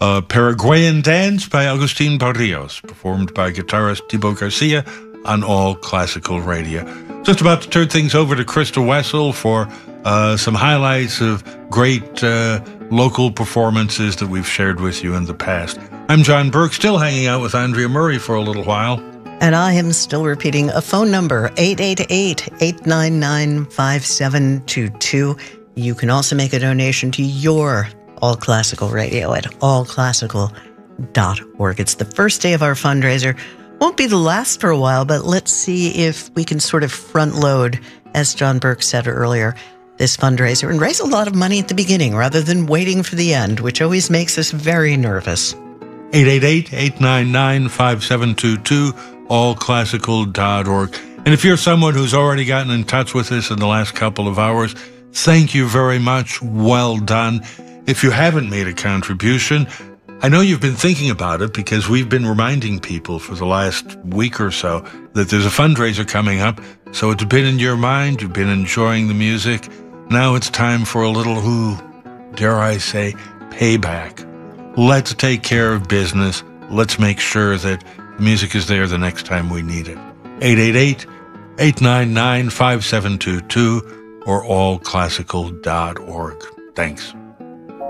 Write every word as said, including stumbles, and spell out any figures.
a Paraguayan dance by Agustin Barrios, performed by guitarist Thibaut Garcia on All Classical Radio. Just about to turn things over to Krista Wessel for uh, some highlights of great uh, local performances that we've shared with you in the past. I'm John Burke, still hanging out with Andrea Murray for a little while. And I am still repeating a phone number, eight eight eight, eight nine nine, five seven two two. You can also make a donation to your All Classical Radio at all classical dot org. It's the first day of our fundraiser. Won't be the last for a while, but let's see if we can sort of front load, as John Burke said earlier, this fundraiser and raise a lot of money at the beginning rather than waiting for the end, which always makes us very nervous. eight eight eight, eight nine nine, five seven two two, all classical dot org. And if you're someone who's already gotten in touch with us in the last couple of hours, thank you very much. Well done. If you haven't made a contribution, I know you've been thinking about it because we've been reminding people for the last week or so that there's a fundraiser coming up. So it's been in your mind. You've been enjoying the music. Now it's time for a little, who, dare I say, payback. Let's take care of business. Let's make sure that the music is there the next time we need it. eight eight eight, eight nine nine, five seven two two or all classical dot org. Thanks.